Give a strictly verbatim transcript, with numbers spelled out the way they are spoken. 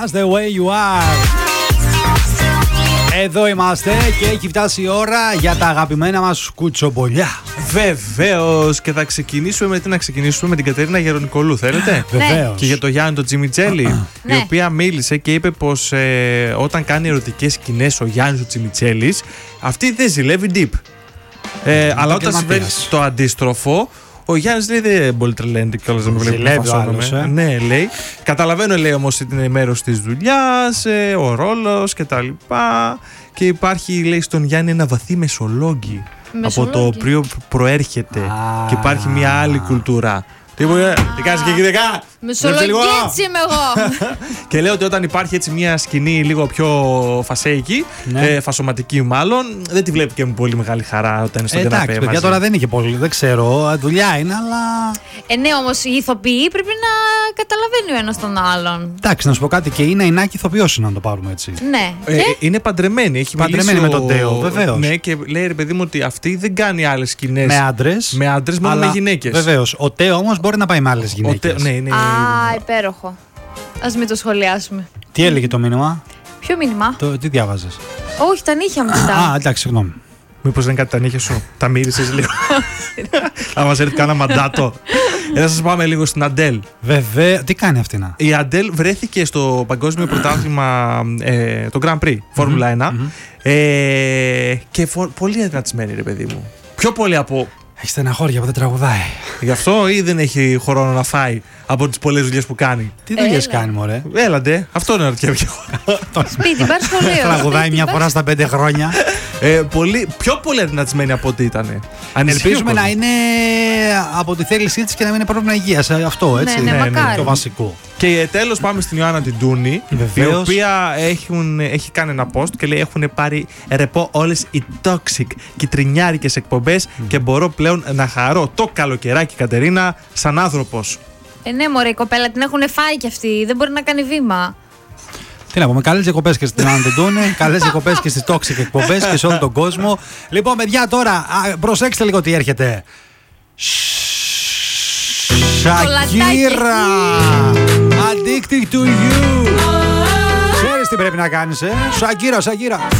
That's the way you are. Εδώ είμαστε και έχει φτάσει η ώρα για τα αγαπημένα μας κουτσομπολιά. Βεβαίως, και θα ξεκινήσουμε με τι να ξεκινήσουμε με την Κατερίνα Γερονικολού, θέλετε? Βεβαίως. Και για το Γιάννη τον Τσιμιτσέλη, η οποία μίλησε και είπε πως ε, όταν κάνει ερωτικές σκηνές ο Γιάννης ο Τσιμιτσέλης, αυτή δεν ζηλεύει deep. Ε, αλλά όταν συμβαίνει το αντίστροφο, ο Γιάννης λέει δεν πολύ τρελαίνεται κιόλας, δεν με βλέπει να φασώνομαι. Ναι, λέει. Καταλαβαίνω, λέει, όμως ότι είναι μέρος της δουλειάς, ε, ο ρόλος κτλ. Και υπάρχει, λέει, στον Γιάννη ένα βαθύ μεσολόγγι από το οποίο προέρχεται ah. και υπάρχει μια άλλη κουλτούρα. Τι κάνεις και εκεί δεκά? Μεσολογγέτς είμαι εγώ. Και λέω ότι όταν υπάρχει έτσι μια σκηνή λίγο πιο φασέικη, ναι. ε, φασωματική μάλλον, δεν τη βλέπει και με πολύ μεγάλη χαρά όταν είναι στον καναπέ. Εντάξει, παιδιά, τώρα δεν είναι και πολύ, δεν ξέρω, δουλειά είναι, αλλά... Ε, ναι, όμως οι ηθοποιοί πρέπει να καταλαβαίνει ο ένας τον άλλον. Εντάξει, να σου πω κάτι, και είναι η Νάκη ηθοποιός, να το πάρουμε έτσι. Ναι. Ε, και? Είναι παντρεμένη, έχει παντρεμένη με τον Τέο, βεβαίως. Ναι, και λέει, ρε παιδί μου, ότι αυτή δεν κάνει άλλες σκηνές με άντρες, με άντρες, μόνο αλλά, με γυναίκες. Βεβαίως. Ο Τέο όμως μπορεί να πάει με άλλες γυναίκες. Ναι, ναι. Α, υπέροχο. Ας μην το σχολιάσουμε. Τι έλεγε το μήνυμα? Ποιο μήνυμα? Το, τι διάβαζες? Όχι, τα νύχια μου κοιτάω. Α, εντάξει, συγγνώμη. Μήπως δεν είναι κάτι τα νύχια σου? Τα μύρισες λίγο? Θα μας έρθει κάνα μαντάτο. Θα σας πάμε λίγο στην Αντέλ. Βέβαια. Τι κάνει αυτή να? Η Αντέλ βρέθηκε στο παγκόσμιο πρωτάθλημα, ε, το Grand Prix, Φόρμουλα ένα, mm-hmm. ε, και φο- πολύ αδυνατισμένη, ρε παιδί μου. Πιο πολύ από... Έχει στεναχώρια που δεν τραγουδάει. Γι' αυτό ή δεν έχει χρόνο να φάει από τις πολλές δουλειές που κάνει? Τι δουλειές κάνει, μωρέ? Έλαντε, αυτό είναι ρωτιέμαι κι εγώ. Σπίτι, πάρ' σχολείο. Τραγουδάει μια φορά στα πέντε χρόνια. ε, πολύ, πιο πολύ αδυνατισμένη από ό,τι ήταν. Ελπίζουμε να είναι από τη θέλησή της και να μην είναι πρόβλημα υγείας. Αυτό, έτσι. Ναι, ναι, ναι, ναι, το βασικό. Και τέλος πάμε στην Ιωάννα την Τούνη, η οποία έχουν, έχει κάνει ένα post και λέει έχουν πάρει ρεπό όλες οι toxic και τρινιάρικες εκπομπές mm. και μπορώ πλέον να χαρώ το καλοκαιράκι, Κατερίνα, σαν άνθρωπος. Ε, ναι, μωρέ, η κοπέλα την έχουν φάει κι αυτή, δεν μπορεί να κάνει βήμα. Τι να πούμε, καλές διακοπές και στην Ιωάννα την Τούνη, καλές διακοπές και στις toxic εκπομπές και σε όλο τον κόσμο. Λοιπόν, παιδιά, τώρα α, προσέξτε λίγο τι έρχεται. Σακύρα! Addicted to you! Ξέρεις τι πρέπει να κάνεις, ε? Σακύρα, Σακύρα!